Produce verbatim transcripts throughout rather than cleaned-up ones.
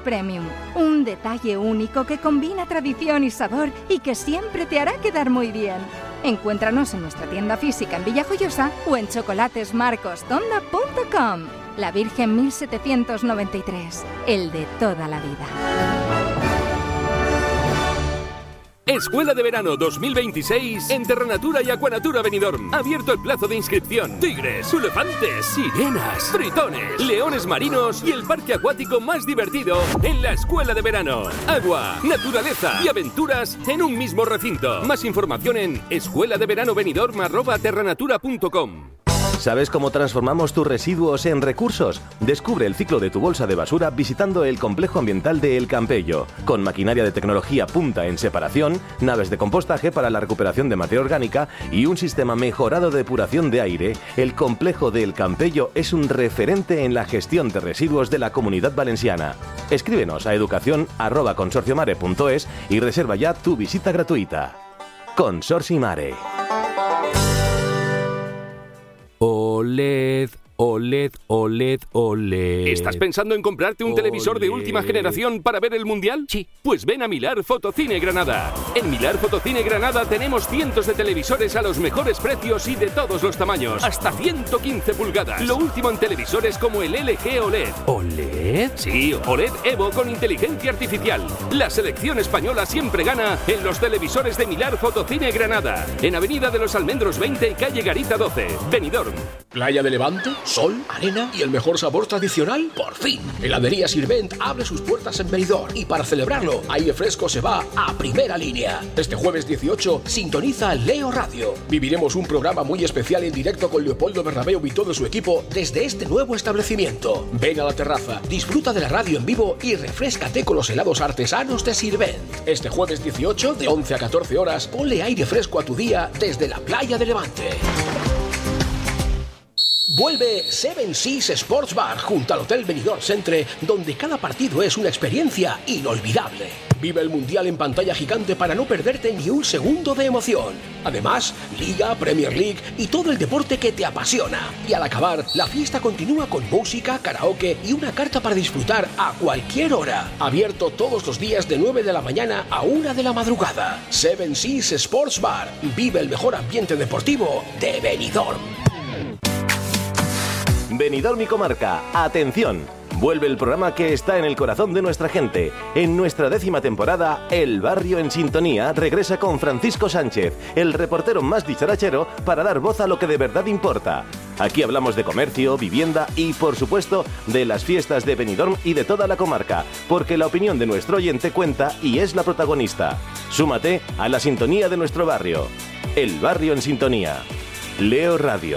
Premium. Un detalle único que combina tradición y sabor y que siempre te hará quedar muy bien. Encuéntranos en nuestra tienda física en Villajoyosa o en chocolatesmarcostonda punto com. La Virgen mil setecientos noventa y tres, el de toda la vida. Escuela de Verano dos mil veintiséis en Terranatura y Aquanatura Benidorm. Abierto el plazo de inscripción. Tigres, elefantes, sirenas, tritones, leones marinos y el parque acuático más divertido en la Escuela de Verano. Agua, naturaleza y aventuras en un mismo recinto. Más información en escuela de verano benidorm arroba terranatura punto com. ¿Sabes cómo transformamos tus residuos en recursos? Descubre el ciclo de tu bolsa de basura visitando el complejo ambiental de El Campello, con maquinaria de tecnología punta en separación, naves de compostaje para la recuperación de materia orgánica y un sistema mejorado de depuración de aire. El complejo de El Campello es un referente en la gestión de residuos de la Comunidad Valenciana. Escríbenos a educación arroba consorciomare punto es y reserva ya tu visita gratuita. Consorcio Mare. O L E D, O L E D, O L E D, O L E D. ¿Estás pensando en comprarte un televisor de última generación para ver el Mundial? Sí. Pues ven a Milar Fotocine Granada. En Milar Fotocine Granada tenemos cientos de televisores a los mejores precios y de todos los tamaños. Hasta ciento quince pulgadas. Lo último en televisores como el L G O L E D. ¿O L E D? Sí, O L E D Evo con inteligencia artificial. La selección española siempre gana en los televisores de Milar Fotocine Granada. En Avenida de los Almendros veinte y calle Garita doce. Benidorm. Playa de Levante, sol, arena y el mejor sabor tradicional, por fin. Heladería Sirvent abre sus puertas en Benidorm y para celebrarlo, Aire Fresco se va a primera línea. Este jueves dieciocho sintoniza Leo Radio. Viviremos un programa muy especial en directo con Leopoldo Bernabéu y todo su equipo desde este nuevo establecimiento. Ven a la terraza, disfruta de la radio en vivo y refréscate con los helados artesanos de Sirvent. Este jueves dieciocho, de once a catorce horas, ponle aire fresco a tu día desde la playa de Levante. Vuelve Seven Seas Sports Bar junto al Hotel Benidorm Centre, donde cada partido es una experiencia inolvidable. Vive el Mundial en pantalla gigante para no perderte ni un segundo de emoción. Además, Liga, Premier League y todo el deporte que te apasiona. Y al acabar, la fiesta continúa con música, karaoke y una carta para disfrutar a cualquier hora. Abierto todos los días de nueve de la mañana a una de la madrugada. Seven Seas Sports Bar. Vive el mejor ambiente deportivo de Benidorm. Benidorm y comarca, atención, vuelve el programa que está en el corazón de nuestra gente. En nuestra décima temporada, El Barrio en Sintonía regresa con Francisco Sánchez, el reportero más dicharachero, para dar voz a lo que de verdad importa. Aquí hablamos de comercio, vivienda y, por supuesto, de las fiestas de Benidorm y de toda la comarca, porque la opinión de nuestro oyente cuenta y es la protagonista. Súmate a la sintonía de nuestro barrio. El Barrio en Sintonía. Leo Radio.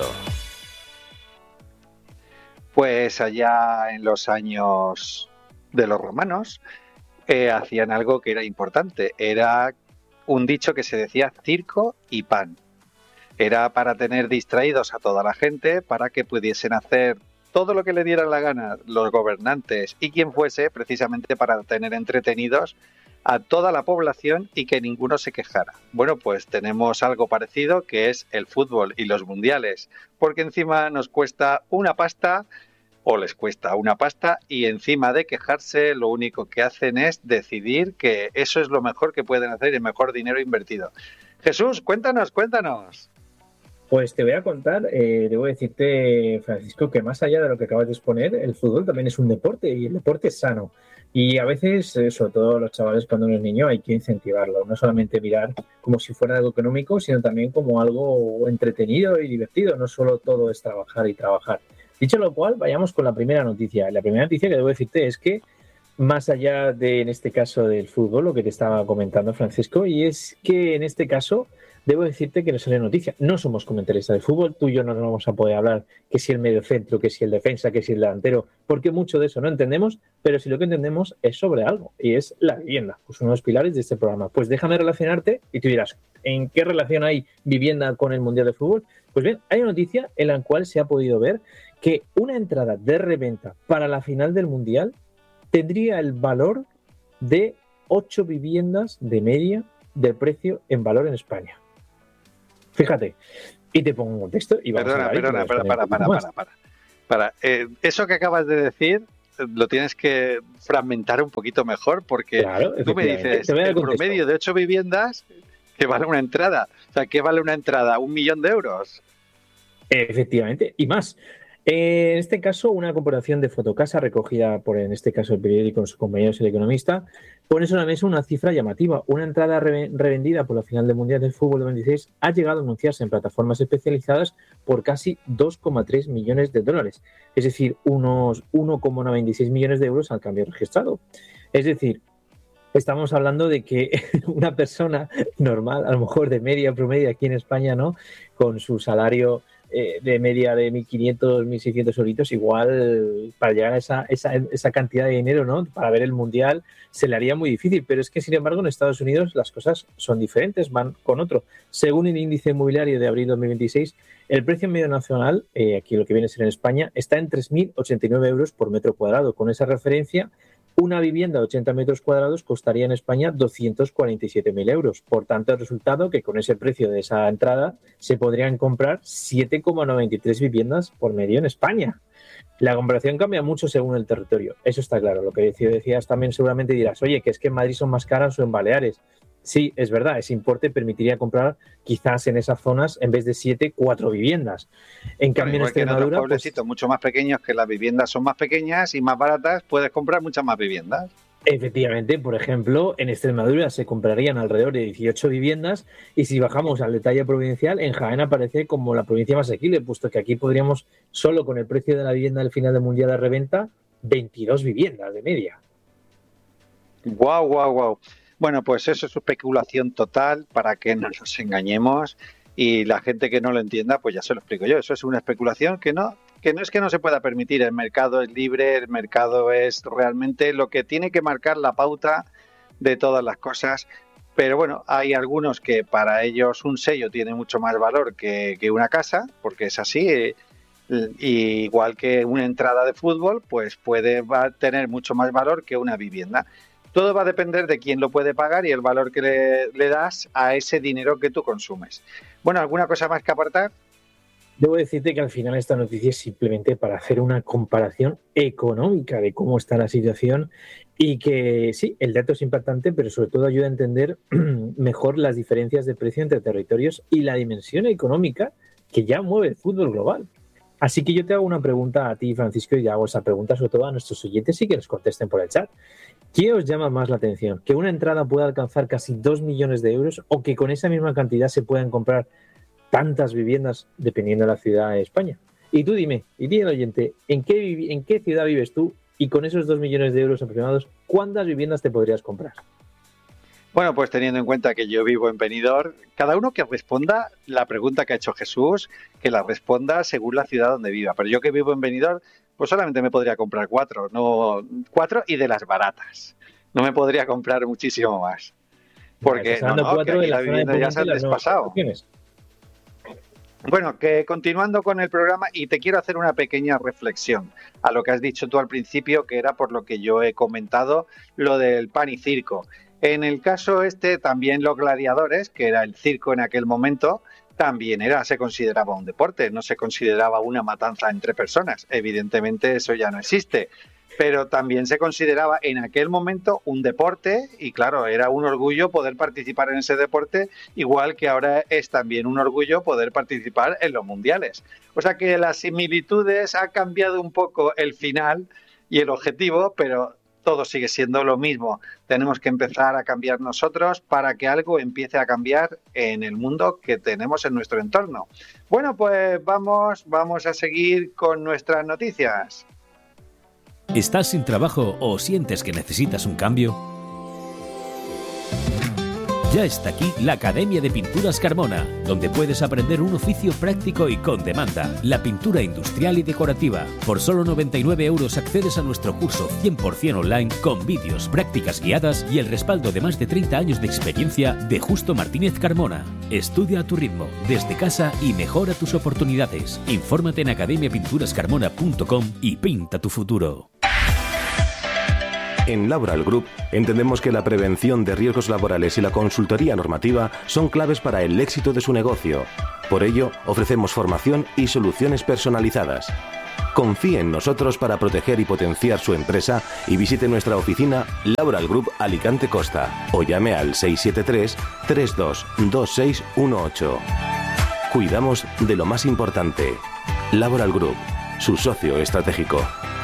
Pues allá en los años de los romanos eh, hacían algo que era importante. Era un dicho que se decía circo y pan. Era para tener distraídos a toda la gente, para que pudiesen hacer todo lo que le dieran la gana los gobernantes y quien fuese, precisamente para tener entretenidos a toda la población y que ninguno se quejara. Bueno, pues tenemos algo parecido, que es el fútbol y los mundiales, porque encima nos cuesta una pasta, o les cuesta una pasta, y encima de quejarse, lo único que hacen es decidir que eso es lo mejor que pueden hacer y el mejor dinero invertido. Jesús, cuéntanos, cuéntanos. Pues te voy a contar, eh, debo decirte, Francisco, que más allá de lo que acabas de exponer, el fútbol también es un deporte y el deporte es sano. Y a veces, eh, sobre todo los chavales cuando uno es niño, hay que incentivarlo. No solamente mirar como si fuera algo económico, sino también como algo entretenido y divertido. No solo todo es trabajar y trabajar. Dicho lo cual, vayamos con la primera noticia. La primera noticia que debo decirte es que, más allá de, en este caso, del fútbol, lo que te estaba comentando, Francisco, y es que en este caso debo decirte que no sale noticia. No somos comentaristas de fútbol, tú y yo no nos vamos a poder hablar que si el mediocentro, que si el defensa, que si el delantero, porque mucho de eso no entendemos, pero si lo que entendemos es sobre algo, y es la vivienda, pues uno de los pilares de este programa. Pues déjame relacionarte, y tú dirás, ¿en qué relación hay vivienda con el Mundial de Fútbol? Pues bien, hay una noticia en la cual se ha podido ver que una entrada de reventa para la final del Mundial tendría el valor de ocho viviendas de media del precio en valor en España. Fíjate, y te pongo un contexto y vamos perdona, a ver. Perdona, perdona, para, para, para, para, para. para. Eh, eso que acabas de decir lo tienes que fragmentar un poquito mejor, porque claro, tú me dices, el promedio de ocho viviendas, que vale una entrada. O sea, ¿qué vale una entrada? ¿Un millón de euros? Efectivamente, y más. Eh, en este caso, una comparación de Fotocasa recogida por, en este caso, el periódico con sus compañeros El Economista, pone sobre la mesa una cifra llamativa. Una entrada re- revendida por la final del Mundial del Fútbol de veintiséis ha llegado a anunciarse en plataformas especializadas por casi dos coma tres millones de dólares, es decir, unos uno coma noventa y seis millones de euros al cambio registrado. Es decir, estamos hablando de que una persona normal, a lo mejor de media promedio aquí en España, ¿no?, con su salario eh, de media de mil quinientos, mil seiscientos euritos, igual para llegar a esa, esa, esa cantidad de dinero, ¿no?, para ver el Mundial, se le haría muy difícil. Pero es que, sin embargo, en Estados Unidos las cosas son diferentes, van con otro. Según el índice inmobiliario de abril de dos mil veintiséis, el precio medio nacional, eh, aquí lo que viene a ser en España, está en tres mil ochenta y nueve euros por metro cuadrado. Con esa referencia, una vivienda de ochenta metros cuadrados costaría en España doscientos cuarenta y siete mil euros. Por tanto, el resultado que con ese precio de esa entrada se podrían comprar siete coma noventa y tres viviendas por medio en España. La comparación cambia mucho según el territorio. Eso está claro. Lo que decías también, seguramente dirás, oye, que es que en Madrid son más caras o en Baleares. Sí, es verdad, ese importe permitiría comprar quizás en esas zonas, en vez de siete, cuatro viviendas. En cambio, bueno, en Extremadura, que en otros pueblecitos pues, mucho más pequeños, que las viviendas son más pequeñas y más baratas, puedes comprar muchas más viviendas. Efectivamente, por ejemplo, en Extremadura se comprarían alrededor de dieciocho viviendas, y si bajamos al detalle provincial, en Jaén aparece como la provincia más asequible, puesto que aquí podríamos, solo con el precio de la vivienda del final del Mundial de reventa, veintidós viviendas de media. Guau, guau, guau. Bueno, pues eso es especulación total, para que no nos engañemos, y la gente que no lo entienda, pues ya se lo explico yo. Eso es una especulación que no, que no es que no se pueda permitir. El mercado es libre, el mercado es realmente lo que tiene que marcar la pauta de todas las cosas. Pero bueno, hay algunos que para ellos un sello tiene mucho más valor que, que una casa, porque es así. Eh, y igual que una entrada de fútbol, pues puede va a tener mucho más valor que una vivienda. Todo va a depender de quién lo puede pagar y el valor que le, le das a ese dinero que tú consumes. Bueno, ¿alguna cosa más que aportar? Debo decirte que al final esta noticia es simplemente para hacer una comparación económica de cómo está la situación, y que sí, el dato es impactante, pero sobre todo ayuda a entender mejor las diferencias de precio entre territorios y la dimensión económica que ya mueve el fútbol global. Así que yo te hago una pregunta a ti, Francisco, y hago esa pregunta sobre todo a nuestros oyentes y que nos contesten por el chat. ¿Qué os llama más la atención? ¿Que una entrada pueda alcanzar casi dos millones de euros, o que con esa misma cantidad se puedan comprar tantas viviendas dependiendo de la ciudad de España? Y tú dime, y dime, oyente, ¿en qué, ¿en qué ciudad vives tú? Y con esos dos millones de euros aproximados, ¿cuántas viviendas te podrías comprar? Bueno, pues teniendo en cuenta que yo vivo en Benidorm, cada uno que responda la pregunta que ha hecho Jesús, que la responda según la ciudad donde viva. Pero yo que vivo en Benidorm, pues solamente me podría comprar cuatro, no cuatro y de las baratas. No me podría comprar muchísimo más. Porque no, no, que aquí la vivienda ya se han despasado. Bueno, que continuando con el programa, y te quiero hacer una pequeña reflexión a lo que has dicho tú al principio, que era por lo que yo he comentado, lo del pan y circo. En el caso este, también los gladiadores, que era el circo en aquel momento, también era, se consideraba un deporte, no se consideraba una matanza entre personas. Evidentemente eso ya no existe, pero también se consideraba en aquel momento un deporte, y claro, era un orgullo poder participar en ese deporte, igual que ahora es también un orgullo poder participar en los mundiales. O sea que las similitudes ha cambiado un poco el final y el objetivo, pero todo sigue siendo lo mismo. Tenemos que empezar a cambiar nosotros para que algo empiece a cambiar en el mundo que tenemos en nuestro entorno. Bueno, pues vamos, vamos a seguir con nuestras noticias. ¿Estás sin trabajo o sientes que necesitas un cambio? Ya está aquí la Academia de Pinturas Carmona, donde puedes aprender un oficio práctico y con demanda, la pintura industrial y decorativa. Por solo noventa y nueve euros accedes a nuestro curso cien por ciento online con vídeos, prácticas guiadas y el respaldo de más de treinta años de experiencia de Justo Martínez Carmona. Estudia a tu ritmo, desde casa, y mejora tus oportunidades. Infórmate en academia pinturas carmona punto com y pinta tu futuro. En Laboral Group entendemos que la prevención de riesgos laborales y la consultoría normativa son claves para el éxito de su negocio. Por ello, ofrecemos formación y soluciones personalizadas. Confíe en nosotros para proteger y potenciar su empresa y visite nuestra oficina Laboral Group Alicante Costa o llame al seis siete tres, tres dos dos seis uno ocho. Cuidamos de lo más importante. Laboral Group, su socio estratégico.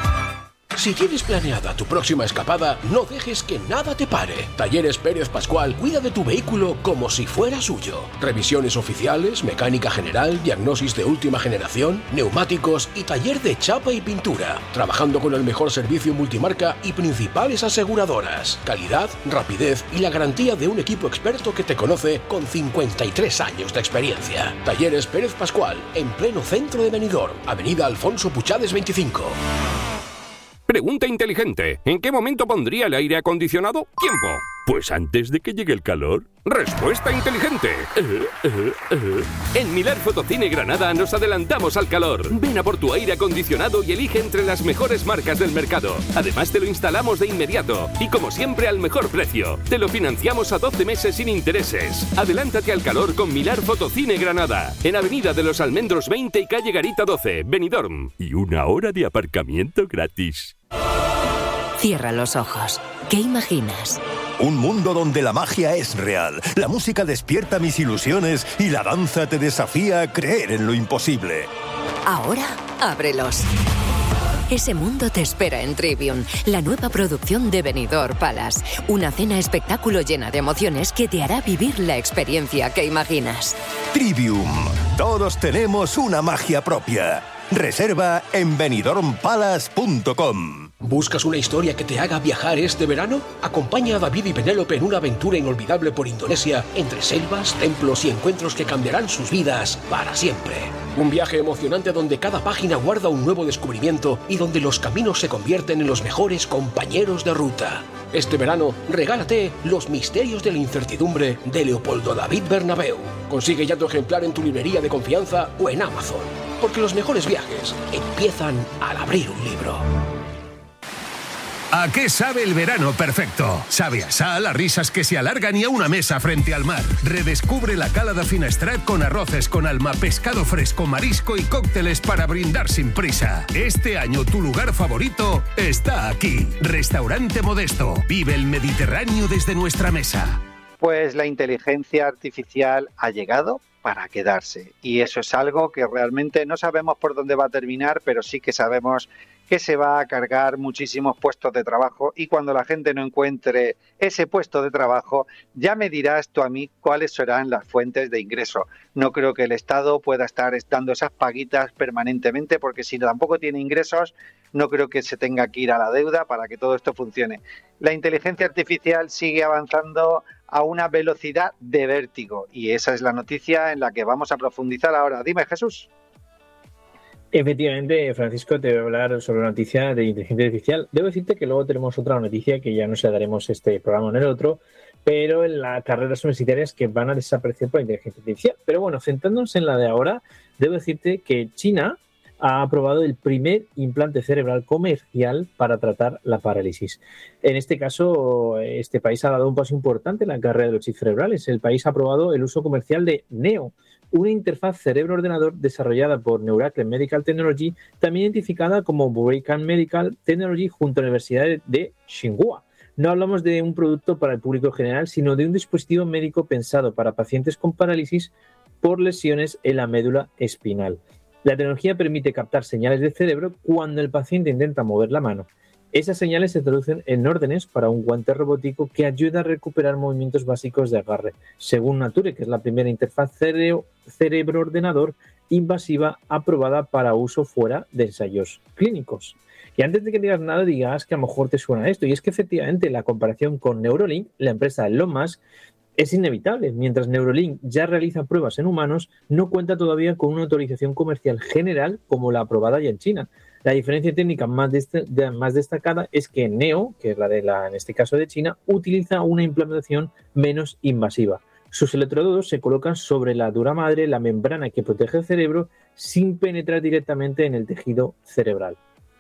Si tienes planeada tu próxima escapada, no dejes que nada te pare. Talleres Pérez Pascual cuida de tu vehículo como si fuera suyo. Revisiones oficiales, mecánica general, diagnosis de última generación, neumáticos y taller de chapa y pintura. Trabajando con el mejor servicio multimarca y principales aseguradoras. Calidad, rapidez y la garantía de un equipo experto que te conoce con cincuenta y tres años de experiencia. Talleres Pérez Pascual, en pleno centro de Benidorm, Avenida Alfonso Puchades veinticinco. Pregunta inteligente. ¿En qué momento pondría el aire acondicionado? Tiempo. Pues antes de que llegue el calor. Respuesta inteligente. Uh, uh, uh. En Milar Fotocine Granada nos adelantamos al calor. Ven a por tu aire acondicionado y elige entre las mejores marcas del mercado. Además te lo instalamos de inmediato y como siempre al mejor precio. Te lo financiamos a doce meses sin intereses. Adelántate al calor con Milar Fotocine Granada. En Avenida de los Almendros veinte y calle Garita doce, Benidorm. Y una hora de aparcamiento gratis. Cierra los ojos. ¿Qué imaginas? Un mundo donde la magia es real, la música despierta mis ilusiones y la danza te desafía a creer en lo imposible. Ahora, ábrelos. Ese mundo te espera en Trivium, la nueva producción de Benidorm Palace. Una cena espectáculo llena de emociones que te hará vivir la experiencia que imaginas. Trivium. Todos tenemos una magia propia. Reserva en benidorm palace punto com. ¿Buscas una historia que te haga viajar este verano? Acompaña a David y Penélope en una aventura inolvidable por Indonesia, entre selvas, templos y encuentros que cambiarán sus vidas para siempre. Un viaje emocionante donde cada página guarda un nuevo descubrimiento y donde los caminos se convierten en los mejores compañeros de ruta. Este verano, regálate Los misterios de la incertidumbre de Leopoldo David Bernabeu. Consigue ya tu ejemplar en tu librería de confianza o en Amazon. Porque los mejores viajes empiezan al abrir un libro. ¿A qué sabe el verano perfecto? Sabe a sal, a risas que se alargan y a una mesa frente al mar. Redescubre la cala de Finestrat con arroces con alma, pescado fresco, marisco y cócteles para brindar sin prisa. Este año tu lugar favorito está aquí. Restaurante Modesto. Vive el Mediterráneo desde nuestra mesa. Pues la inteligencia artificial ha llegado para quedarse. Y eso es algo que realmente no sabemos por dónde va a terminar, pero sí que sabemos que se va a cargar muchísimos puestos de trabajo y cuando la gente no encuentre ese puesto de trabajo, ya me dirás tú a mí cuáles serán las fuentes de ingreso. No creo que el Estado pueda estar dando esas paguitas permanentemente porque si tampoco tiene ingresos, no creo que se tenga que ir a la deuda para que todo esto funcione. La inteligencia artificial sigue avanzando a una velocidad de vértigo y esa es la noticia en la que vamos a profundizar ahora. Dime, Jesús. Efectivamente, Francisco, te voy a hablar sobre la noticia de inteligencia artificial. Debo decirte que luego tenemos otra noticia que ya no se la daremos este programa en el otro, pero en las carreras universitarias que van a desaparecer por la inteligencia artificial. Pero bueno, centrándonos en la de ahora, debo decirte que China ha aprobado el primer implante cerebral comercial para tratar la parálisis. En este caso, este país ha dado un paso importante en la carrera de los chips cerebrales. El país ha aprobado el uso comercial de Neo, una interfaz cerebro-ordenador desarrollada por Neuracle Medical Technology, también identificada como Burakan Medical Technology junto a la Universidad de Tsinghua. No hablamos de un producto para el público general, sino de un dispositivo médico pensado para pacientes con parálisis por lesiones en la médula espinal. La tecnología permite captar señales del cerebro cuando el paciente intenta mover la mano. Esas señales se traducen en órdenes para un guante robótico que ayuda a recuperar movimientos básicos de agarre, según Nature, que es la primera interfaz cereo- cerebro-ordenador invasiva aprobada para uso fuera de ensayos clínicos. Y antes de que digas nada, digas que a lo mejor te suena esto. Y es que efectivamente la comparación con Neuralink, la empresa Elon Musk, es inevitable. Mientras Neuralink ya realiza pruebas en humanos, no cuenta todavía con una autorización comercial general como la aprobada ya en China. La diferencia técnica más, de, de, más destacada es que Neo, que es la de la, en este caso de China, utiliza una implementación menos invasiva. Sus electrodos se colocan sobre la dura madre, la membrana que protege el cerebro, sin penetrar directamente en el tejido cerebral.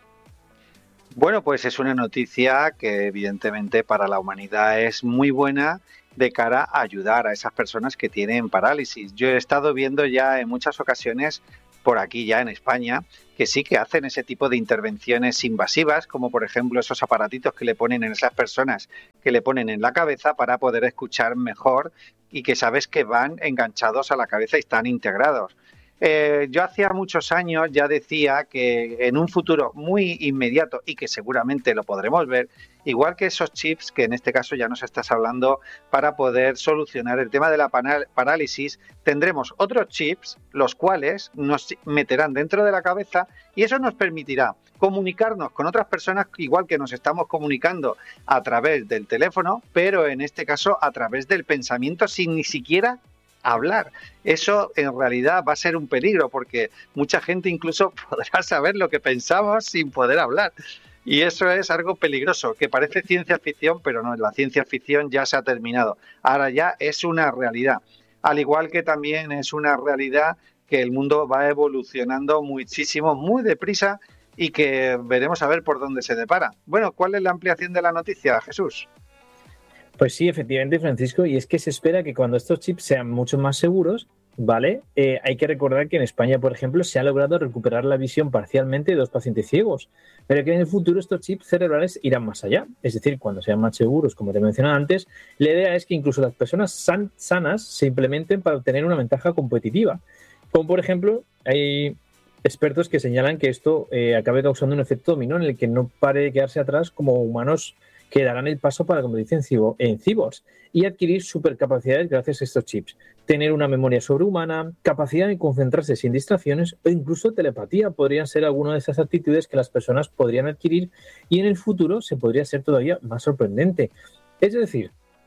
Bueno, pues es una noticia que evidentemente para la humanidad es muy buena de cara a ayudar a esas personas que tienen parálisis. Yo he estado viendo ya en muchas ocasiones por aquí ya en España, que sí que hacen ese tipo de intervenciones invasivas, como por ejemplo esos aparatitos que le ponen en esas personas, que le ponen en la cabeza para poder escuchar mejor y que sabes que van enganchados a la cabeza y están integrados. Eh, yo hacía muchos años ya decía que en un futuro muy inmediato y que seguramente lo podremos ver, igual que esos chips que en este caso ya nos estás hablando para poder solucionar el tema de la parálisis, tendremos otros chips los cuales nos meterán dentro de la cabeza y eso nos permitirá comunicarnos con otras personas igual que nos estamos comunicando a través del teléfono, pero en este caso a través del pensamiento sin ni siquiera hablar. Eso en realidad va a ser un peligro porque mucha gente incluso podrá saber lo que pensamos sin poder hablar. Y eso es algo peligroso, que parece ciencia ficción, pero no, la ciencia ficción ya se ha terminado. Ahora ya es una realidad. Al igual que también es una realidad que el mundo va evolucionando muchísimo, muy deprisa y que veremos a ver por dónde se depara. Bueno, ¿cuál es la ampliación de la noticia, Jesús? Pues sí, efectivamente, Francisco, y es que se espera que cuando estos chips sean mucho más seguros, ¿vale? Eh, hay que recordar que en España, por ejemplo, se ha logrado recuperar la visión parcialmente de dos pacientes ciegos, pero que en el futuro estos chips cerebrales irán más allá. Es decir, cuando sean más seguros, como te mencionaba antes, la idea es que incluso las personas san- sanas se implementen para obtener una ventaja competitiva. Como por ejemplo, hay expertos que señalan que esto eh, acabe causando un efecto dominó en el que no pare de quedarse atrás como humanos que darán el paso para convertirse en, cibo, en cyborgs y adquirir supercapacidades gracias a estos chips. Tener una memoria sobrehumana, capacidad de concentrarse sin distracciones o incluso telepatía podrían ser algunas de esas actitudes que las personas podrían adquirir y en el futuro se podría ser todavía más sorprendente. Es decir,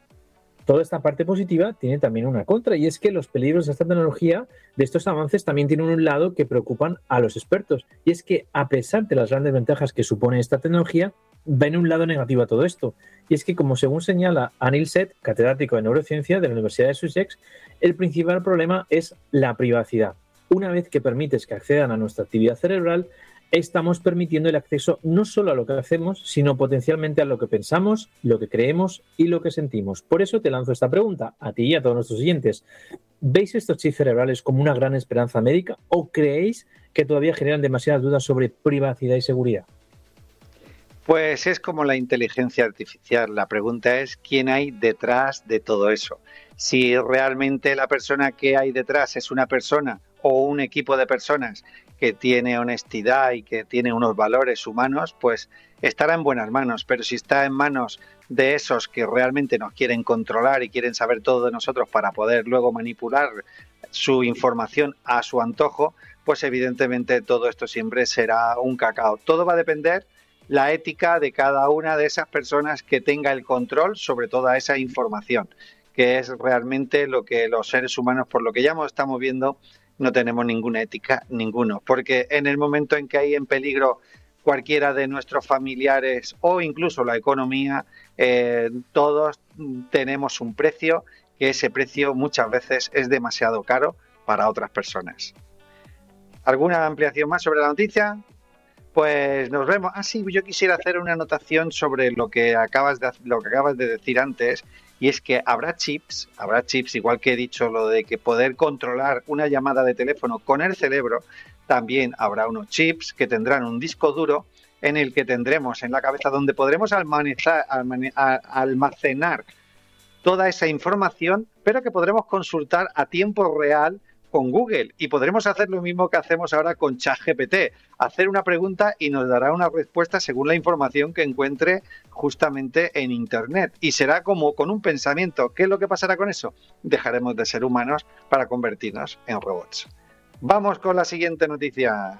toda esta parte positiva tiene también una contra y es que los peligros de esta tecnología, de estos avances, también tienen un lado que preocupan a los expertos y es que a pesar de las grandes ventajas que supone esta tecnología, ven un lado negativo a todo esto. Y es que, como según señala Anil Seth, catedrático de neurociencia de la Universidad de Sussex, el principal problema es la privacidad. Una vez que permites que accedan a nuestra actividad cerebral, estamos permitiendo el acceso no solo a lo que hacemos, sino potencialmente a lo que pensamos, lo que creemos y lo que sentimos. Por eso te lanzo esta pregunta a ti y a todos nuestros oyentes. ¿Veis estos chips cerebrales como una gran esperanza médica o creéis que todavía generan demasiadas dudas sobre privacidad y seguridad? Pues es como la inteligencia artificial. La pregunta es quién hay detrás de todo eso. Si realmente la persona que hay detrás es una persona o un equipo de personas que tiene honestidad y que tiene unos valores humanos, pues estará en buenas manos. Pero si está en manos de esos que realmente nos quieren controlar y quieren saber todo de nosotros para poder luego manipular su información a su antojo, pues evidentemente todo esto siempre será un cacao. Todo va a depender la ética de cada una de esas personas que tenga el control sobre toda esa información, que es realmente lo que los seres humanos, por lo que ya estamos viendo, no tenemos ninguna ética, ninguno, porque en el momento en que hay en peligro cualquiera de nuestros familiares o incluso la economía, eh, todos tenemos un precio, que ese precio muchas veces es demasiado caro para otras personas. ¿Alguna ampliación más sobre la noticia? Pues nos vemos. Ah, sí, yo quisiera hacer una anotación sobre lo que acabas de, lo que acabas de decir antes, y es que habrá chips, habrá chips, igual que he dicho lo de que poder controlar una llamada de teléfono con el cerebro, también habrá unos chips que tendrán un disco duro en el que tendremos en la cabeza donde podremos almacenar, almacenar toda esa información, pero que podremos consultar a tiempo real con Google y podremos hacer lo mismo que hacemos ahora con ChatGPT, hacer una pregunta y nos dará una respuesta según la información que encuentre justamente en Internet y será como con un pensamiento. ¿Qué es lo que pasará con eso? Dejaremos de ser humanos para convertirnos en robots. Vamos con la siguiente noticia.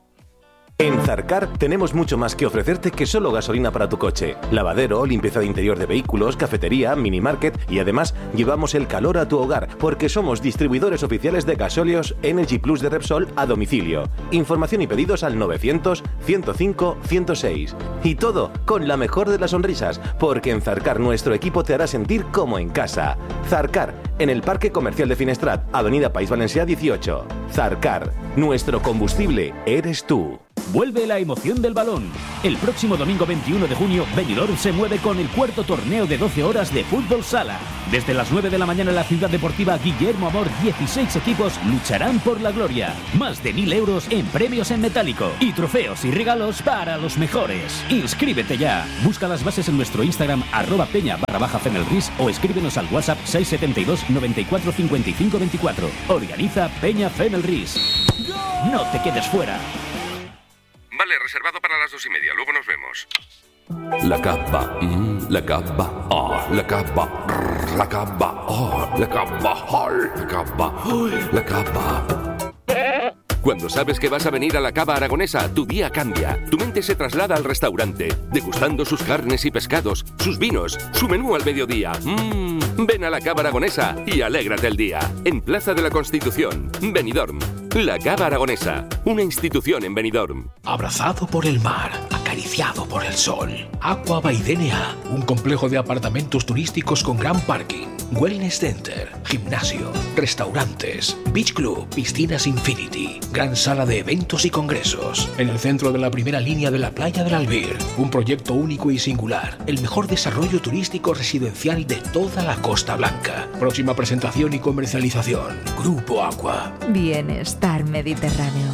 En Zarcar tenemos mucho más que ofrecerte que solo gasolina para tu coche. Lavadero, limpieza de interior de vehículos, cafetería, minimarket y además llevamos el calor a tu hogar porque somos distribuidores oficiales de gasóleos Energy Plus de Repsol a domicilio. Información y pedidos al novecientos, ciento cinco, ciento seis. Y todo con la mejor de las sonrisas porque en Zarcar nuestro equipo te hará sentir como en casa. Zarcar, en el Parque Comercial de Finestrat, Avenida País Valencià dieciocho. Zarcar, nuestro combustible eres tú. vuelve la emoción del balón. El próximo domingo veintiuno de junio, Benidorm se mueve con el cuarto torneo de doce horas de fútbol sala. Desde las nueve de la mañana en la ciudad deportiva Guillermo Amor, dieciséis equipos lucharán por la gloria. Más de mil euros en premios en metálico y trofeos y regalos para los mejores. Inscríbete ya. Busca las bases en nuestro Instagram, arroba peña barra baja Fenelris, o escríbenos al WhatsApp seis siete dos, noventa y cuatro, cincuenta y cinco veinticuatro. Organiza Peña Fenelris. No te quedes fuera. Vale, reservado para las dos y media. Luego nos vemos. La capa, mm, la capa, oh, la capa, rrr, la capa, oh, la capa, oh, la capa, oh, la capa. Cuando sabes que vas a venir a la Cava Aragonesa, tu día cambia. Tu mente se traslada al restaurante, degustando sus carnes y pescados, sus vinos, su menú al mediodía. Mmm, ven a la Cava Aragonesa y alégrate el día. En Plaza de la Constitución, Benidorm. La Cava Aragonesa, una institución en Benidorm. Abrazado por el mar, acariciado por el sol. Aqua by D N A, un complejo de apartamentos turísticos con gran parking, wellness center, gimnasio, restaurantes, beach club, piscinas infinity, gran sala de eventos y congresos. En el centro de la primera línea de la playa del Albir, un proyecto único y singular, el mejor desarrollo turístico residencial de toda la Costa Blanca. Próxima presentación y comercialización, Grupo Aqua. Bienestar Mediterráneo.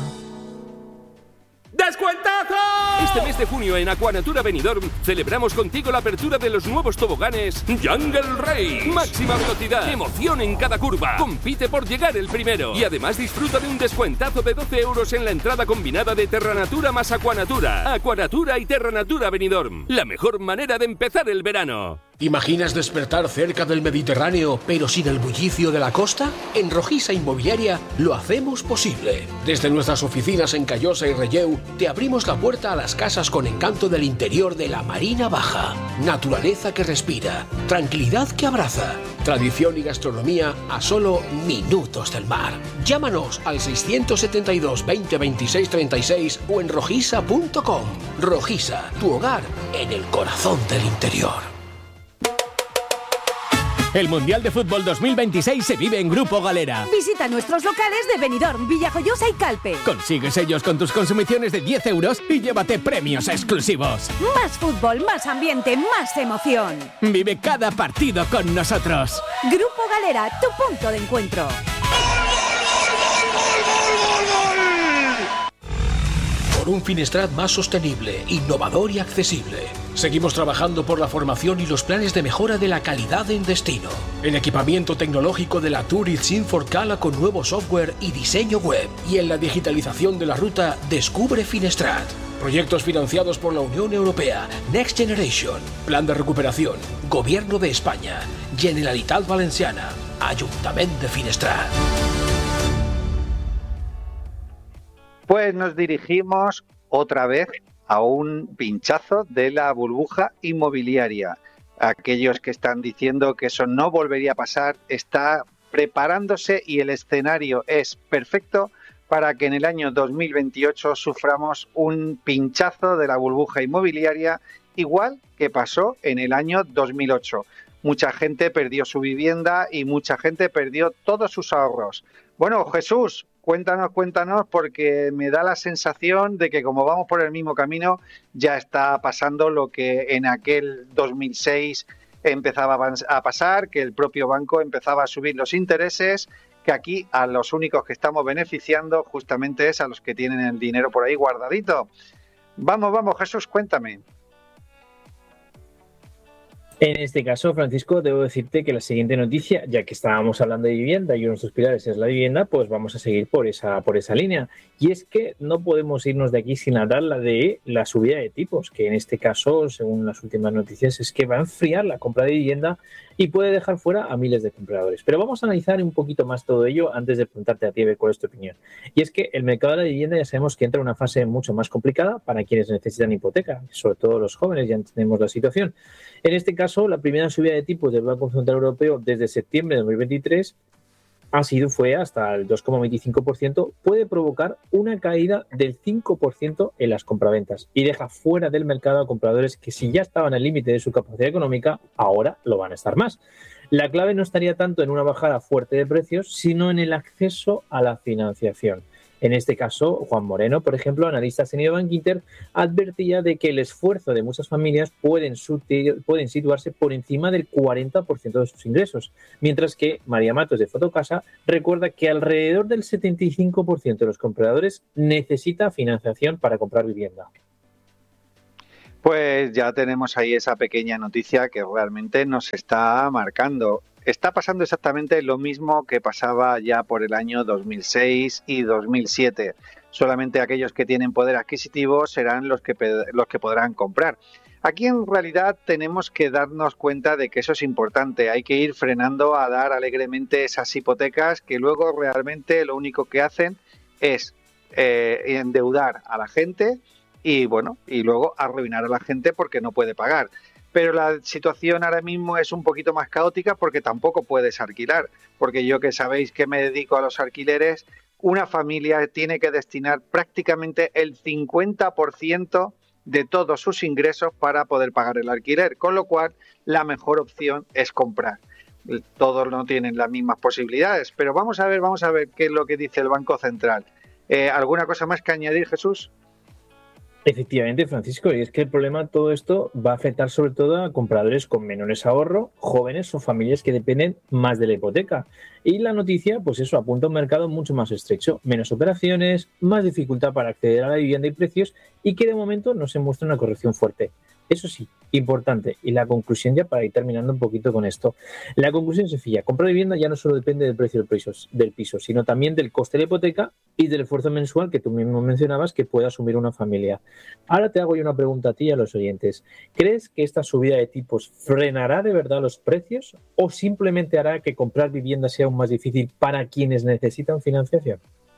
¡Descuentazo! Este mes de junio en Aquanatura Benidorm celebramos contigo la apertura de los nuevos toboganes Jungle Race. Máxima velocidad, emoción en cada curva. Compite por llegar el primero. Y además disfruta de un descuentazo de doce euros en la entrada combinada de Terranatura más Aquanatura. Aquanatura y Terranatura Benidorm. La mejor manera de empezar el verano. ¿Imaginas despertar cerca del Mediterráneo, pero sin el bullicio de la costa? En Rojiza Inmobiliaria lo hacemos posible. Desde nuestras oficinas en Callosa y Relleu, te abrimos la puerta a las casas con encanto del interior de la Marina Baja. Naturaleza que respira, tranquilidad que abraza, tradición y gastronomía a solo minutos del mar. Llámanos al seiscientos setenta y dos, veinte, veintiséis, treinta y seis o en rojiza punto com. Rojiza, tu hogar en el corazón del interior. El Mundial de Fútbol dos mil veintiséis se vive en Grupo Galera. Visita nuestros locales de Benidorm, Villajoyosa y Calpe. Consigue sellos con tus consumiciones de diez euros y llévate premios exclusivos. Más fútbol, más ambiente, más emoción. Vive cada partido con nosotros. Grupo Galera, tu punto de encuentro. Por un Finestrat más sostenible, innovador y accesible. Seguimos trabajando por la formación y los planes de mejora de la calidad en destino. En equipamiento tecnológico de la Tourist Sinforcala con nuevo software y diseño web. Y en la digitalización de la ruta Descubre Finestrat. Proyectos financiados por la Unión Europea, Next Generation, Plan de Recuperación, Gobierno de España, Generalitat Valenciana, Ayuntamiento de Finestrat. Pues nos dirigimos otra vez a un pinchazo de la burbuja inmobiliaria. Aquellos que están diciendo que eso no volvería a pasar, está preparándose y el escenario es perfecto para que en el año dos mil veintiocho suframos un pinchazo de la burbuja inmobiliaria, igual que pasó en el año dos mil ocho. Mucha gente perdió su vivienda y mucha gente perdió todos sus ahorros. Bueno, Jesús, cuéntanos, cuéntanos, porque me da la sensación de que como vamos por el mismo camino, ya está pasando lo que en aquel dos mil seis empezaba a pasar, que el propio banco empezaba a subir los intereses, que aquí a los únicos que estamos beneficiando justamente es a los que tienen el dinero por ahí guardadito. Vamos, vamos, Jesús, cuéntame. En este caso, Francisco, debo decirte que la siguiente noticia, ya que estábamos hablando de vivienda y uno de nuestros pilares es la vivienda, pues vamos a seguir por esa, por esa línea. Y es que no podemos irnos de aquí sin hablar la de la subida de tipos, que en este caso, según las últimas noticias, es que va a enfriar la compra de vivienda y puede dejar fuera a miles de compradores. Pero vamos a analizar un poquito más todo ello antes de preguntarte a ti, cuál es tu opinión. Y es que el mercado de la vivienda ya sabemos que entra en una fase mucho más complicada para quienes necesitan hipoteca, sobre todo los jóvenes, ya entendemos la situación. En este caso, la primera subida de tipos del Banco Central Europeo desde septiembre de dos mil veintitrés ha sido, fue hasta el dos coma veinticinco por ciento, puede provocar una caída del cinco por ciento en las compraventas y deja fuera del mercado a compradores que si ya estaban al límite de su capacidad económica, ahora lo van a estar más. La clave no estaría tanto en una bajada fuerte de precios, sino en el acceso a la financiación. En este caso, Juan Moreno, por ejemplo, analista senior de Bankinter, advertía de que el esfuerzo de muchas familias pueden, sutil, pueden situarse por encima del cuarenta por ciento de sus ingresos, mientras que María Matos de Fotocasa recuerda que alrededor del setenta y cinco por ciento de los compradores necesita financiación para comprar vivienda. Pues ya tenemos ahí esa pequeña noticia que realmente nos está marcando. Está pasando exactamente lo mismo que pasaba ya por el año dos mil seis y dos mil siete. Solamente aquellos que tienen poder adquisitivo serán los que, los que podrán comprar. Aquí en realidad tenemos que darnos cuenta de que eso es importante. Hay que ir frenando a dar alegremente esas hipotecas que luego realmente lo único que hacen es eh, endeudar a la gente y bueno, y luego arruinar a la gente porque no puede pagar. Pero la situación ahora mismo es un poquito más caótica porque tampoco puedes alquilar, porque yo que sabéis que me dedico a los alquileres, una familia tiene que destinar prácticamente el cincuenta por ciento de todos sus ingresos para poder pagar el alquiler, con lo cual la mejor opción es comprar. Todos no tienen las mismas posibilidades, pero vamos a ver, vamos a ver qué es lo que dice el Banco Central. Eh, ¿Alguna cosa más que añadir, Jesús? Efectivamente, Francisco, y es que el problema, todo esto va a afectar sobre todo a compradores con menores ahorros, jóvenes o familias que dependen más de la hipoteca. Y la noticia, pues eso, apunta a un mercado mucho más estrecho, menos operaciones, más dificultad para acceder a la vivienda y precios, y que de momento no se muestra una corrección fuerte. Eso sí, importante, y la conclusión ya para ir terminando un poquito con esto. La conclusión es sencilla: comprar vivienda ya no solo depende del precio del piso, del piso, sino también del coste de la hipoteca y del esfuerzo mensual que tú mismo mencionabas que puede asumir una familia. Ahora te hago yo una pregunta a ti y a los oyentes. ¿Crees que esta subida de tipos frenará de verdad los precios o simplemente hará que comprar vivienda sea aún más difícil para quienes necesitan financiación?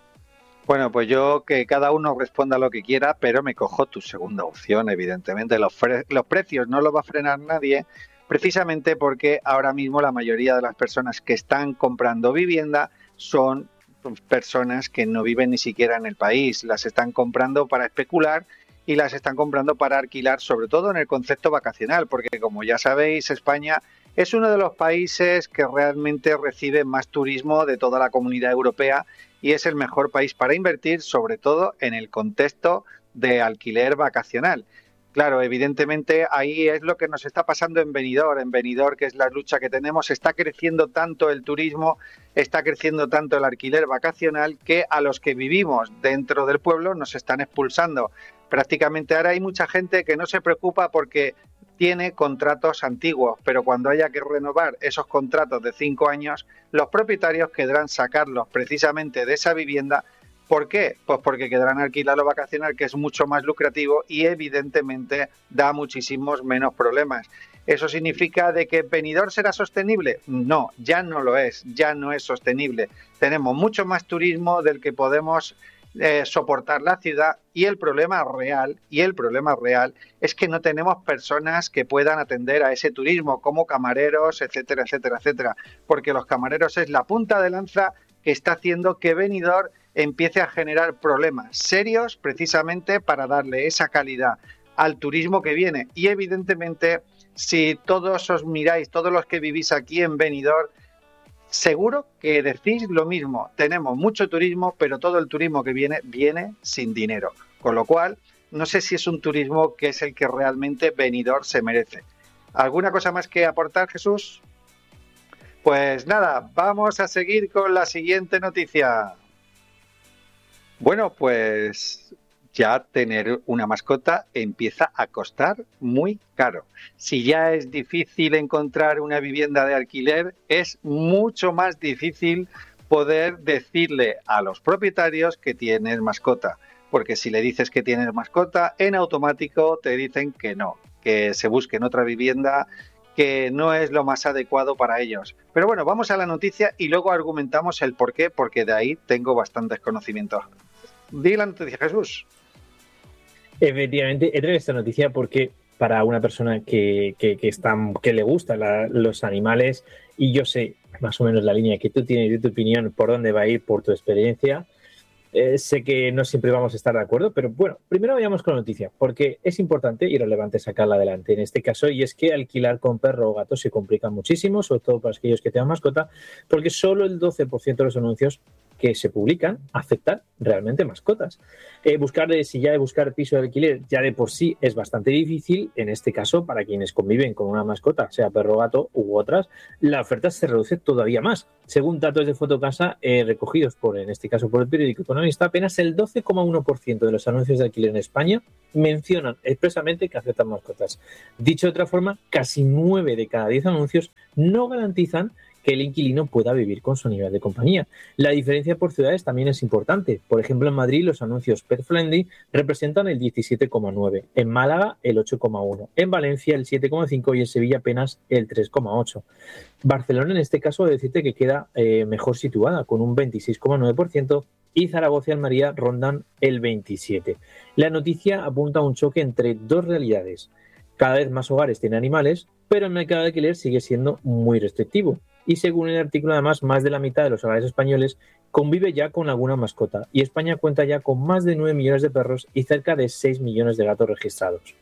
Bueno, pues yo que cada uno responda lo que quiera, pero me cojo tu segunda opción, evidentemente. Los, fre- los precios no los va a frenar nadie, precisamente porque ahora mismo la mayoría de las personas que están comprando vivienda son personas que no viven ni siquiera en el país. Las están comprando para especular y las están comprando para alquilar, sobre todo en el concepto vacacional, porque como ya sabéis, España es uno de los países que realmente recibe más turismo de toda la Comunidad Europea y es el mejor país para invertir, sobre todo en el contexto de alquiler vacacional. Claro, evidentemente ahí es lo que nos está pasando en Benidorm. En Benidorm, que es la lucha que tenemos, está creciendo tanto el turismo, está creciendo tanto el alquiler vacacional, que a los que vivimos dentro del pueblo nos están expulsando. Prácticamente ahora hay mucha gente que no se preocupa porque tiene contratos antiguos, pero cuando haya que renovar esos contratos de cinco años, los propietarios querrán sacarlos precisamente de esa vivienda. ¿Por qué? Pues porque querrán alquilarlo vacacional, que es mucho más lucrativo y evidentemente da muchísimos menos problemas. ¿Eso significa de que Benidorm será sostenible? No, ya no lo es, ya no es sostenible. Tenemos mucho más turismo del que podemos Eh, soportar la ciudad y el problema real y el problema real es que no tenemos personas que puedan atender a ese turismo como camareros, etcétera, etcétera, etcétera, porque los camareros es la punta de lanza que está haciendo que Benidorm empiece a generar problemas serios precisamente para darle esa calidad al turismo que viene. Y evidentemente, si todos os miráis, todos los que vivís aquí en Benidorm, seguro que decís lo mismo. Tenemos mucho turismo, pero todo el turismo que viene, viene sin dinero. Con lo cual, no sé si es un turismo que es el que realmente Benidorm se merece. ¿Alguna cosa más que aportar, Jesús? Pues nada, vamos a seguir con la siguiente noticia. Bueno, pues ya tener una mascota empieza a costar muy caro. Si ya es difícil encontrar una vivienda de alquiler, es mucho más difícil poder decirle a los propietarios que tienes mascota. Porque si le dices que tienes mascota, en automático te dicen que no, que se busquen otra vivienda, que no es lo más adecuado para ellos. Pero bueno, vamos a la noticia y luego argumentamos el por qué, porque de ahí tengo bastantes conocimientos. Di la noticia, Jesús. Efectivamente, he traído esta noticia porque para una persona que, que, que, está, que le gustan los animales, y yo sé más o menos la línea que tú tienes de tu opinión, por dónde va a ir, por tu experiencia, eh, sé que no siempre vamos a estar de acuerdo, pero bueno, primero vayamos con la noticia, porque es importante y relevante sacarla adelante en este caso, y es que alquilar con perro o gato se complica muchísimo, sobre todo para aquellos que tengan mascota, porque solo el doce por ciento de los anuncios que se publican aceptan realmente mascotas. Eh, buscar, si ya de buscar piso de alquiler ya de por sí es bastante difícil, en este caso para quienes conviven con una mascota, sea perro, gato u otras, la oferta se reduce todavía más. Según datos de Fotocasa eh, recogidos por, en este caso por el periódico Economista, apenas el doce coma uno por ciento de los anuncios de alquiler en España mencionan expresamente que aceptan mascotas. Dicho de otra forma, casi nueve de cada diez anuncios no garantizan que el inquilino pueda vivir con su animal de compañía. La diferencia por ciudades también es importante. Por ejemplo, en Madrid los anuncios Pet Friendly representan el diecisiete coma nueve, en Málaga el ocho coma uno, en Valencia el siete coma cinco y en Sevilla apenas el tres coma ocho. Barcelona en este caso, decirte que queda eh, mejor situada con un veintiséis coma nueve por ciento y Zaragoza y Almería rondan el veintisiete por ciento. La noticia apunta a un choque entre dos realidades. Cada vez más hogares tienen animales, pero el mercado de alquiler sigue siendo muy restrictivo. Y según el artículo, además, más de la mitad de los hogares españoles convive ya con alguna mascota. Y España cuenta ya con más de nueve millones de perros y cerca de seis millones de gatos registrados.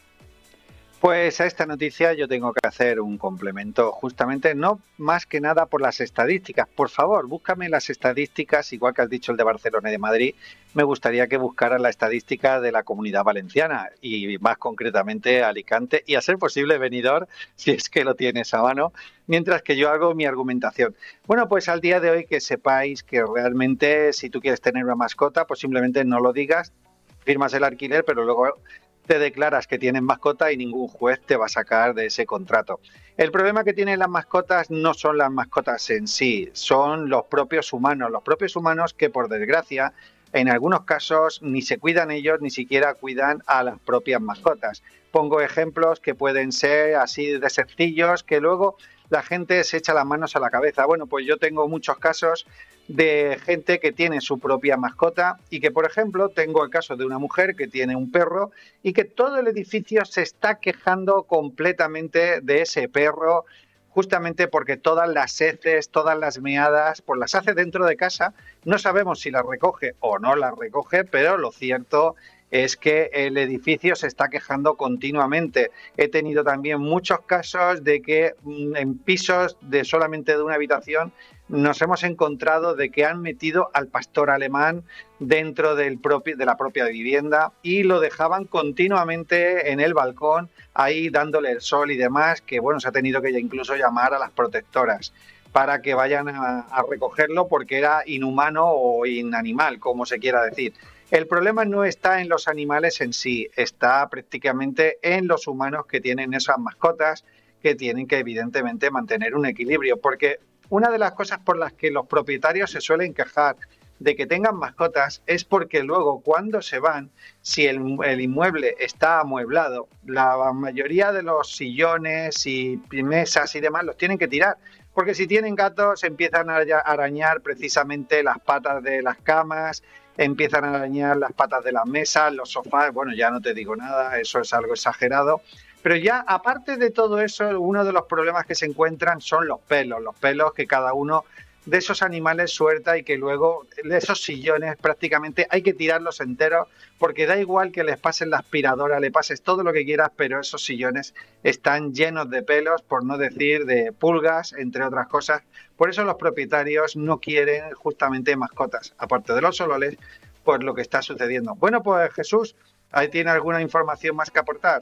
Pues a esta noticia yo tengo que hacer un complemento, justamente no más que nada por las estadísticas. Por favor, búscame las estadísticas, igual que has dicho el de Barcelona y de Madrid, me gustaría que buscaras la estadística de la Comunidad Valenciana y más concretamente Alicante y a ser posible Benidorm, si es que lo tienes a mano, mientras que yo hago mi argumentación. Bueno, pues al día de hoy que sepáis que realmente si tú quieres tener una mascota, pues simplemente no lo digas, firmas el alquiler, pero luego te declaras que tienes mascota y ningún juez te va a sacar de ese contrato. El problema que tienen las mascotas no son las mascotas en sí, son los propios humanos, los propios humanos que por desgracia en algunos casos ni se cuidan ellos ni siquiera cuidan a las propias mascotas. Pongo ejemplos que pueden ser así de sencillos que luego la gente se echa las manos a la cabeza. Bueno, pues yo tengo muchos casos de gente que tiene su propia mascota y que, por ejemplo, tengo el caso de una mujer que tiene un perro y que todo el edificio se está quejando completamente de ese perro, justamente porque todas las heces, todas las meadas, pues las hace dentro de casa. No sabemos si las recoge o no las recoge, pero lo cierto es que el edificio se está quejando continuamente. He tenido también muchos casos de que en pisos de solamente de una habitación nos hemos encontrado de que han metido al pastor alemán dentro del propio, de la propia vivienda y lo dejaban continuamente en el balcón, ahí dándole el sol y demás, que bueno, se ha tenido que incluso llamar a las protectoras para que vayan a, a recogerlo porque era inhumano o inanimal, como se quiera decir. El problema no está en los animales en sí, está prácticamente en los humanos que tienen esas mascotas, que tienen que evidentemente mantener un equilibrio, porque una de las cosas por las que los propietarios se suelen quejar de que tengan mascotas es porque luego cuando se van, si el, el inmueble está amueblado, la mayoría de los sillones y mesas y demás los tienen que tirar, porque si tienen gatos empiezan a arañar precisamente las patas de las camas, empiezan a arañar las patas de las mesas, los sofás, bueno, ya no te digo nada, eso es algo exagerado. Pero ya, aparte de todo eso, uno de los problemas que se encuentran son los pelos, los pelos que cada uno de esos animales suelta y que luego esos sillones prácticamente hay que tirarlos enteros porque da igual que les pases la aspiradora, le pases todo lo que quieras, pero esos sillones están llenos de pelos, por no decir de pulgas, entre otras cosas. Por eso los propietarios no quieren justamente mascotas, aparte de los olores, por lo que está sucediendo. Bueno, pues Jesús, ¿ahí tiene alguna información más que aportar?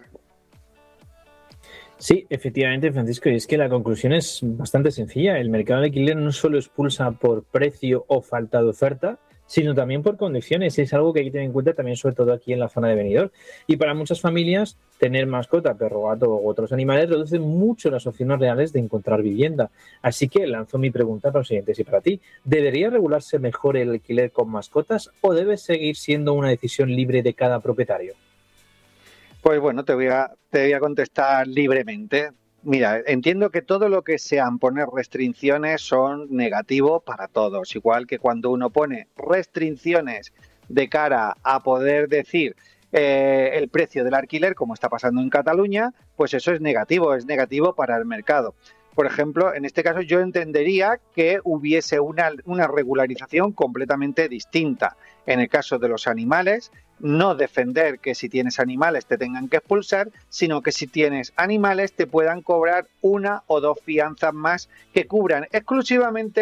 Sí, efectivamente, Francisco, y es que la conclusión es bastante sencilla. El mercado de alquiler no solo expulsa por precio o falta de oferta, sino también por condiciones. Es algo que hay que tener en cuenta también, sobre todo aquí en la zona de Benidorm. Y para muchas familias, tener mascota, perro, gato u otros animales reduce mucho las opciones reales de encontrar vivienda. Así que lanzo mi pregunta para los siguientes y para ti. ¿Debería regularse mejor el alquiler con mascotas o debe seguir siendo una decisión libre de cada propietario? Pues bueno, te voy a, te voy a contestar libremente. Mira, entiendo que todo lo que sean poner restricciones son negativos para todos. Igual que cuando uno pone restricciones de cara a poder decir eh, el precio del alquiler, como está pasando en Cataluña, pues eso es negativo, es negativo para el mercado. Por ejemplo, en este caso yo entendería que hubiese una, una regularización completamente distinta. En el caso de los animales, no defender que si tienes animales te tengan que expulsar, sino que si tienes animales te puedan cobrar una o dos fianzas más que cubran exclusivamente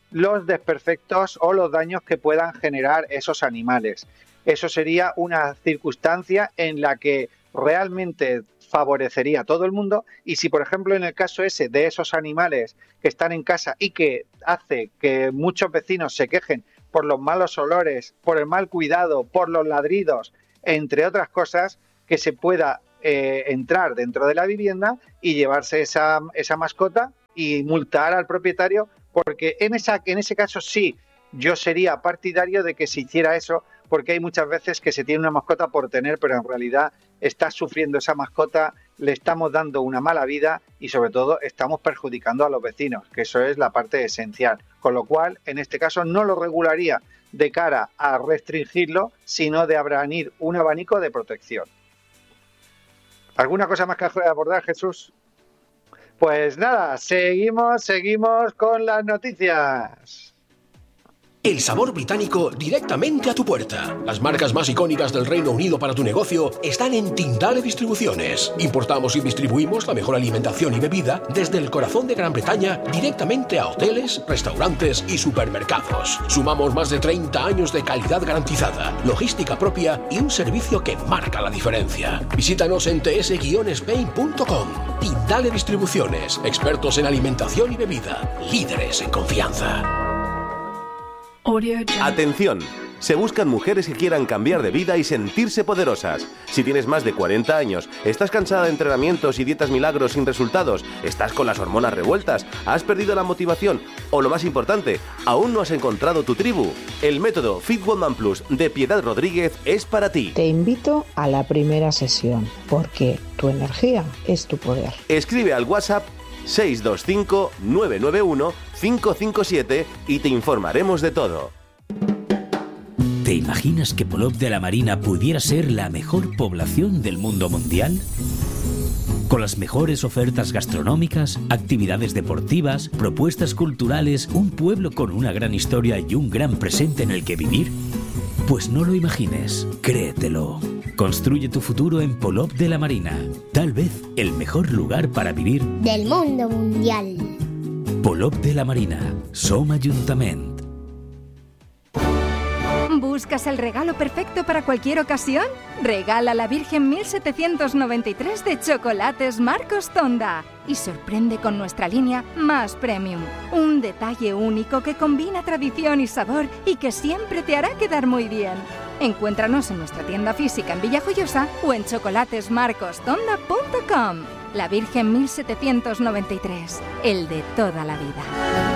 los desperfectos o los daños que puedan generar esos animales. Eso sería una circunstancia en la que realmente favorecería a todo el mundo, y si por ejemplo en el caso ese de esos animales que están en casa y que hace que muchos vecinos se quejen por los malos olores, por el mal cuidado, por los ladridos, entre otras cosas, que se pueda eh, entrar dentro de la vivienda y llevarse esa, esa mascota y multar al propietario, porque en, esa, en ese caso sí, yo sería partidario de que se hiciera eso, porque hay muchas veces que se tiene una mascota por tener, pero en realidad está sufriendo esa mascota, le estamos dando una mala vida y sobre todo estamos perjudicando a los vecinos, que eso es la parte esencial. Con lo cual, en este caso no lo regularía de cara a restringirlo, sino de abrir un abanico de protección. ¿Alguna cosa más que abordar, Jesús? Pues nada, seguimos, seguimos con las noticias. El sabor británico directamente a tu puerta. Las marcas más icónicas del Reino Unido para tu negocio están en Tindale Distribuciones. Importamos y distribuimos la mejor alimentación y bebida desde el corazón de Gran Bretaña directamente a hoteles, restaurantes y supermercados. Sumamos más de treinta años de calidad garantizada, logística propia y un servicio que marca la diferencia. Visítanos en t s guion spain punto com. Tindale Distribuciones, expertos en alimentación y bebida, líderes en confianza. Atención, se buscan mujeres que quieran cambiar de vida y sentirse poderosas. Si tienes más de cuarenta años, estás cansada de entrenamientos y dietas milagros sin resultados, estás con las hormonas revueltas, has perdido la motivación o, lo más importante, aún no has encontrado tu tribu, el método Fit Woman Plus de Piedad Rodríguez es para ti. Te invito a la primera sesión, porque tu energía es tu poder. Escribe al WhatsApp seis dos cinco, nueve nueve uno, cinco cinco siete y te informaremos de todo. ¿Te imaginas que Polop de la Marina pudiera ser la mejor población del mundo mundial? Con las mejores ofertas gastronómicas, actividades deportivas, propuestas culturales, un pueblo con una gran historia y un gran presente en el que vivir. Pues no lo imagines, créetelo. Construye tu futuro en Polop de la Marina. Tal vez el mejor lugar para vivir del mundo mundial. Polop de la Marina. Som Ajuntament. ¿Buscas el regalo perfecto para cualquier ocasión? Regala la Virgen mil setecientos noventa y tres de Chocolates Marcos Tonda y sorprende con nuestra línea Más Premium. Un detalle único que combina tradición y sabor y que siempre te hará quedar muy bien. Encuéntranos en nuestra tienda física en Villajoyosa o en chocolates marcos tonda punto com. La Virgen mil setecientos noventa y tres, el de toda la vida.